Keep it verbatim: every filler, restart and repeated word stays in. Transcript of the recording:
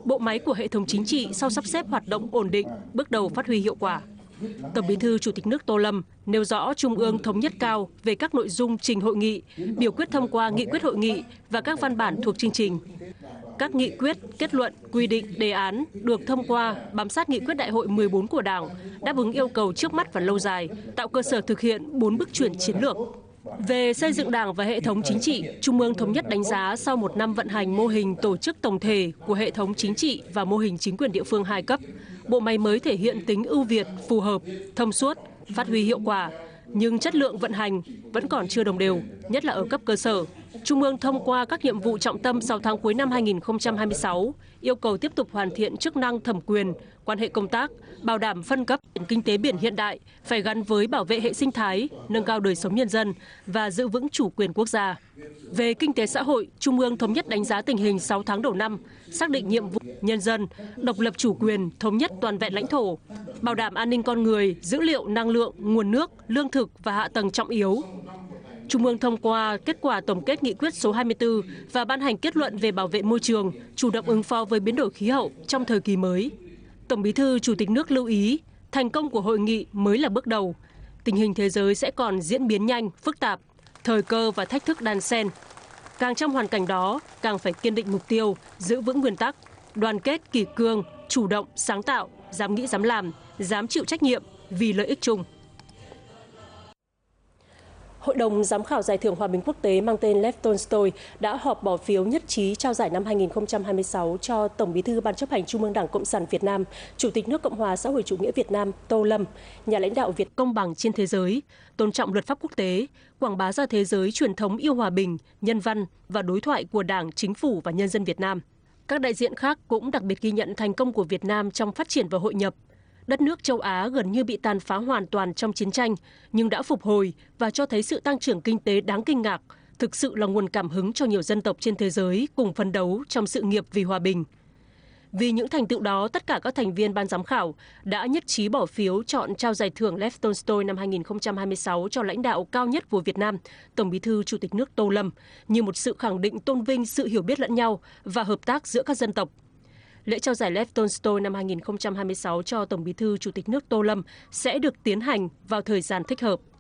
bộ máy của hệ thống chính trị sau sắp xếp hoạt động ổn định, bước đầu phát huy hiệu quả. Tổng Bí thư Chủ tịch nước Tô Lâm nêu rõ Trung ương thống nhất cao về các nội dung trình hội nghị, biểu quyết thông qua nghị quyết hội nghị và các văn bản thuộc chương trình. Các nghị quyết, kết luận, quy định, đề án được thông qua bám sát nghị quyết đại hội mười bốn của Đảng, đáp ứng yêu cầu trước mắt và lâu dài, tạo cơ sở thực hiện bốn bước chuyển chiến lược. Về xây dựng Đảng và hệ thống chính trị, Trung ương thống nhất đánh giá sau một năm vận hành mô hình tổ chức tổng thể của hệ thống chính trị và mô hình chính quyền địa phương hai cấp, bộ máy mới thể hiện tính ưu việt, phù hợp, thông suốt, phát huy hiệu quả, nhưng chất lượng vận hành vẫn còn chưa đồng đều, nhất là ở cấp cơ sở. Trung ương thông qua các nhiệm vụ trọng tâm sáu tháng cuối năm hai nghìn không trăm hai mươi sáu, yêu cầu tiếp tục hoàn thiện chức năng thẩm quyền, quan hệ công tác, bảo đảm phân cấp kinh tế biển hiện đại, phải gắn với bảo vệ hệ sinh thái, nâng cao đời sống nhân dân và giữ vững chủ quyền quốc gia. Về kinh tế xã hội, Trung ương thống nhất đánh giá tình hình sáu tháng đầu năm, xác định nhiệm vụ nhân dân, độc lập chủ quyền, thống nhất toàn vẹn lãnh thổ, bảo đảm an ninh con người, dữ liệu, năng lượng, nguồn nước, lương thực và hạ tầng trọng yếu. Trung ương thông qua kết quả tổng kết nghị quyết số hai mươi tư và ban hành kết luận về bảo vệ môi trường, chủ động ứng phó với biến đổi khí hậu trong thời kỳ mới. Tổng Bí thư Chủ tịch nước lưu ý, thành công của hội nghị mới là bước đầu. Tình hình thế giới sẽ còn diễn biến nhanh, phức tạp, thời cơ và thách thức đan xen. Càng trong hoàn cảnh đó, càng phải kiên định mục tiêu, giữ vững nguyên tắc, đoàn kết, kỷ cương, chủ động, sáng tạo, dám nghĩ, dám làm, dám chịu trách nhiệm vì lợi ích chung. Hội đồng giám khảo Giải thưởng Hòa bình quốc tế mang tên Lev Tolstoy đã họp bỏ phiếu nhất trí trao giải năm hai nghìn không trăm hai mươi sáu cho Tổng Bí thư Ban chấp hành Trung ương Đảng Cộng sản Việt Nam, Chủ tịch nước Cộng hòa xã hội chủ nghĩa Việt Nam Tô Lâm, nhà lãnh đạo Việt công bằng trên thế giới, tôn trọng luật pháp quốc tế, quảng bá ra thế giới truyền thống yêu hòa bình, nhân văn và đối thoại của Đảng, Chính phủ và nhân dân Việt Nam. Các đại diện khác cũng đặc biệt ghi nhận thành công của Việt Nam trong phát triển và hội nhập. Đất nước châu Á gần như bị tàn phá hoàn toàn trong chiến tranh, nhưng đã phục hồi và cho thấy sự tăng trưởng kinh tế đáng kinh ngạc, thực sự là nguồn cảm hứng cho nhiều dân tộc trên thế giới cùng phấn đấu trong sự nghiệp vì hòa bình. Vì những thành tựu đó, tất cả các thành viên ban giám khảo đã nhất trí bỏ phiếu chọn trao giải thưởng Lev Tolstoy năm hai nghìn không trăm hai mươi sáu cho lãnh đạo cao nhất của Việt Nam, Tổng Bí thư Chủ tịch nước Tô Lâm, như một sự khẳng định tôn vinh sự hiểu biết lẫn nhau và hợp tác giữa các dân tộc. Lễ trao giải Lev Tolstoy năm hai nghìn không trăm hai mươi sáu cho Tổng Bí thư Chủ tịch nước Tô Lâm sẽ được tiến hành vào thời gian thích hợp.